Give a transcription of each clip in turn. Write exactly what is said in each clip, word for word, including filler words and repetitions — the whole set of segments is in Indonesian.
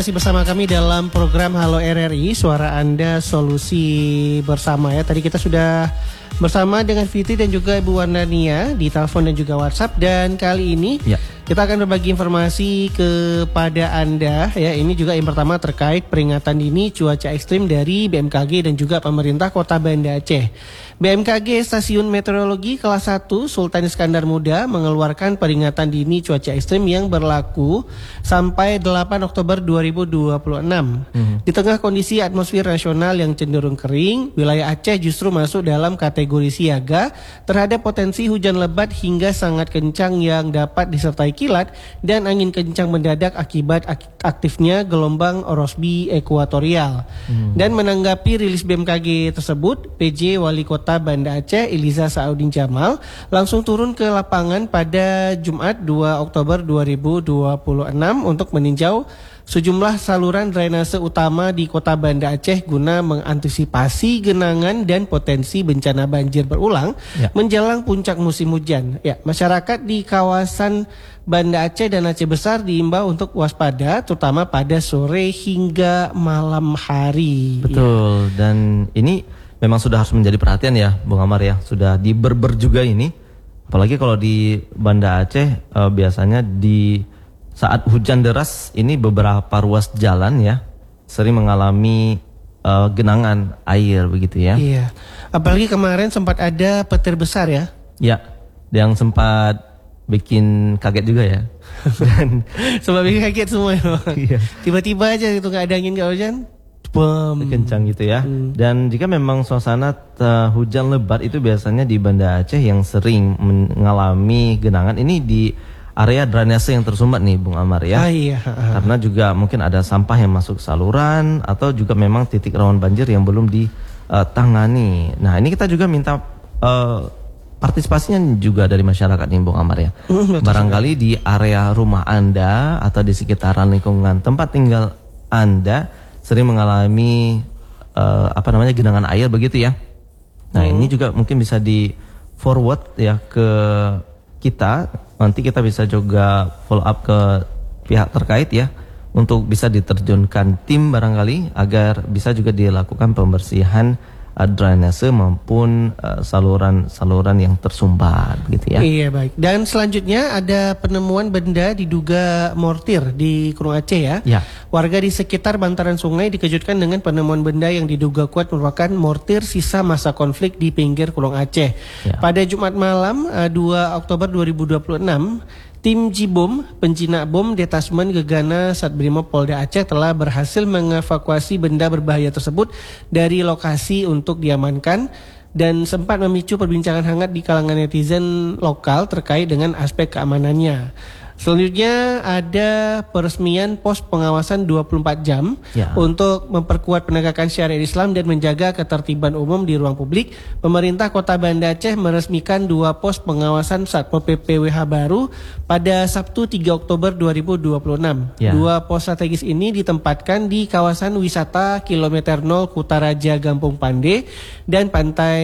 Masih bersama kami dalam program Halo R R I, Suara Anda Solusi Bersama ya. Tadi kita sudah bersama dengan Fitri dan juga Ibu Wardania di telepon dan juga WhatsApp. Dan kali ini ya, kita akan berbagi informasi kepada Anda ya. Ini juga yang pertama terkait peringatan dini cuaca ekstrim dari B M K G dan juga pemerintah Kota Banda Aceh. B M K G Stasiun Meteorologi Kelas satu Sultan Iskandar Muda mengeluarkan peringatan dini cuaca ekstrim yang berlaku sampai delapan Oktober dua ribu dua puluh enam. Hmm. Di tengah kondisi atmosfer nasional yang cenderung kering, wilayah Aceh justru masuk dalam kategori siaga terhadap potensi hujan lebat hingga sangat kencang yang dapat disertai kilat dan angin kencang mendadak akibat aktifnya gelombang Rossby ekuatorial. Hmm. Dan menanggapi rilis B M K G tersebut, P J Wali Kota Banda Aceh Eliza Saudin Jamal langsung turun ke lapangan pada Jumat dua Oktober dua ribu dua puluh enam untuk meninjau sejumlah saluran drainase utama di Kota Banda Aceh guna mengantisipasi genangan dan potensi bencana banjir berulang ya, menjelang puncak musim hujan. Ya, masyarakat di kawasan Banda Aceh dan Aceh Besar diimbau untuk waspada terutama pada sore hingga malam hari. Betul, ya. Dan ini memang sudah harus menjadi perhatian ya, Bung Amar ya. Sudah di Berber juga ini. Apalagi kalau di Banda Aceh uh, biasanya di saat hujan deras ini beberapa ruas jalan ya sering mengalami uh, genangan air begitu ya. Iya. Apalagi kemarin sempat ada petir besar ya. Ya, yang sempat bikin kaget juga ya. Dan sempat bikin kaget semua ya. Iya. Tiba-tiba aja gitu nggak ada angin nggak hujan. Bum. Kencang gitu ya. Hmm. Dan jika memang suasana uh, hujan lebat itu biasanya di Banda Aceh yang sering mengalami genangan ini di area drainase yang tersumbat nih Bung Amar ya. Ah, iya. Karena juga mungkin ada sampah yang masuk saluran atau juga memang titik rawan banjir yang belum ditangani. Nah, ini kita juga minta uh, partisipasinya juga dari masyarakat nih Bung Amar ya. Hmm, barangkali di area rumah Anda atau di sekitaran lingkungan tempat tinggal Anda sering mengalami uh, apa namanya genangan air begitu ya. Nah, hmm. ini juga mungkin bisa di forward ya ke kita. Nanti kita bisa juga follow up ke pihak terkait ya untuk bisa diterjunkan tim barangkali agar bisa juga dilakukan pembersihan uh, drainase maupun saluran-saluran uh, yang tersumbat gitu ya. Iya, baik. Dan selanjutnya ada penemuan benda diduga mortir di Kurung Aceh ya. Ya. Warga di sekitar bantaran sungai dikejutkan dengan penemuan benda yang diduga kuat merupakan mortir sisa masa konflik di pinggir Kurung Aceh. Ya. Pada Jumat malam dua Oktober dua ribu dua puluh enam, tim Jibom, penjinak bom Detasmen Gegana Satbrimob Polda Aceh telah berhasil mengevakuasi benda berbahaya tersebut dari lokasi untuk diamankan dan sempat memicu perbincangan hangat di kalangan netizen lokal terkait dengan aspek keamanannya. Selanjutnya ada peresmian pos pengawasan dua puluh empat jam ya, untuk memperkuat penegakan syariat Islam dan menjaga ketertiban umum di ruang publik. Pemerintah Kota Banda Aceh meresmikan dua pos pengawasan Satpol P P W H baru pada Sabtu tiga Oktober dua ribu dua puluh enam. Ya. Dua pos strategis ini ditempatkan di kawasan wisata kilometer nol Kutaraja Gampung Pande dan Pantai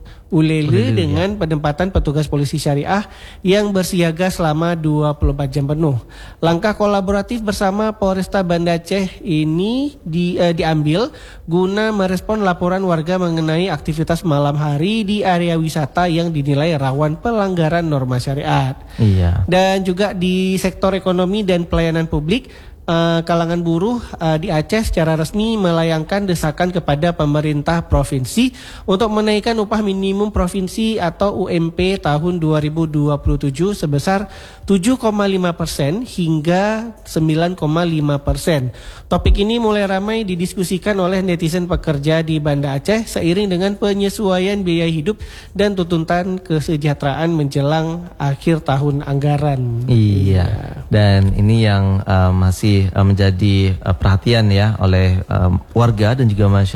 Ulele dengan penempatan petugas polisi syariah yang bersiaga selama dua puluh empat jam penuh. Langkah kolaboratif bersama Polresta Banda Aceh ini di, eh, diambil guna merespon laporan warga mengenai aktivitas malam hari di area wisata yang dinilai rawan pelanggaran norma syariat. Iya. Dan juga di sektor ekonomi dan pelayanan publik, Uh, kalangan buruh uh, di Aceh secara resmi melayangkan desakan kepada pemerintah provinsi untuk menaikkan upah minimum provinsi atau U M P tahun dua ribu dua puluh tujuh sebesar tujuh koma lima persen hingga sembilan koma lima persen. Topik ini mulai ramai didiskusikan oleh netizen pekerja di Banda Aceh seiring dengan penyesuaian biaya hidup dan tuntutan kesejahteraan menjelang akhir tahun anggaran. Iya, ya. Dan ini yang uh, masih menjadi perhatian ya oleh um, warga dan juga masyarakat